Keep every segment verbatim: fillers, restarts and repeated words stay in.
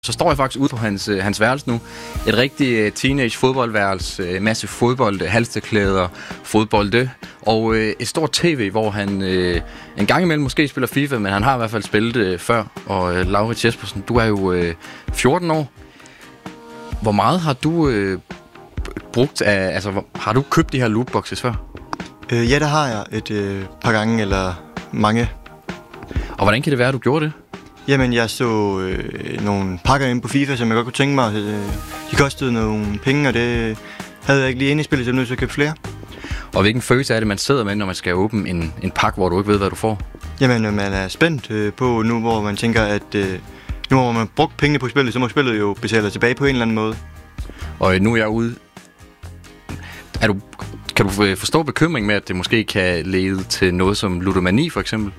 Så står jeg faktisk ude på hans, øh, hans værelse nu. Et rigtig øh, teenage fodboldværelse, øh, masse fodbold, halsteklæder, fodbolde og øh, et stort tv, hvor han øh, en gang imellem måske spiller FIFA, men han har i hvert fald spillet øh, før. Og øh, Laurits Jespersen, du er jo øh, fjorten år. Hvor meget har du øh, brugt af, altså hvor, har du købt de her lootboxes før? Øh, ja, der har jeg et øh, par gange eller mange. Og hvordan kan det være, at du gjorde det? Jamen, jeg så øh, nogle pakker inde på FIFA, som jeg godt kunne tænke mig. Øh, de kostede nogle penge, og det havde jeg ikke lige inde i spillet, så jeg nødt til at købe flere. Og hvilken følelse er det, man sidder med, når man skal åbne en, en pakke, hvor du ikke ved, hvad du får? Jamen, man er spændt øh, på nu, hvor man tænker, at øh, nu hvor man brugt pengene på spillet, så må spillet jo betale tilbage på en eller anden måde. Og nu er jeg ude. Er du, kan du forstå bekymring med, at det måske kan lede til noget som ludomani, for eksempel?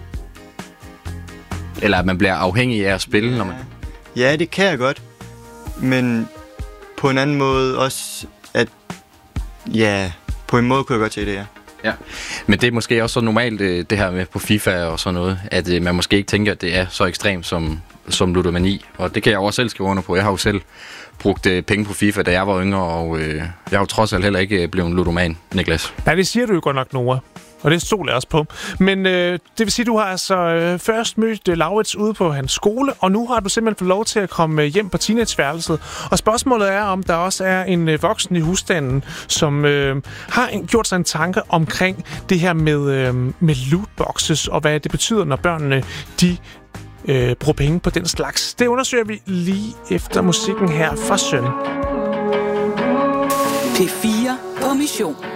Eller at man bliver afhængig af at spille, ja. Når man... Ja, det kan jeg godt. Men på en anden måde også, at... Ja, på en måde kunne jeg godt se det, ja. Ja, men det er måske også så normalt, det her med på FIFA og sådan noget, at man måske ikke tænker, at det er så ekstremt som, som ludomani. Og det kan jeg også selv skrive under på. Jeg har jo selv brugt penge på FIFA, da jeg var yngre, og øh, jeg har jo trods alt heller ikke blevet en ludoman, Niklas. Nej, det siger du jo godt nok, Nora. Og det stoler jeg også på. Men øh, det vil sige, at du har altså øh, først mødt øh, Laurits ude på hans skole, og nu har du simpelthen fået lov til at komme øh, hjem på teenageværelset. Og spørgsmålet er, om der også er en øh, voksen i husstanden, som øh, har en, gjort sig en tanke omkring det her med, øh, med lootboxes, og hvad det betyder, når børnene de øh, bruger penge på den slags. Det undersøger vi lige efter musikken her fra Søn. P fire på mission.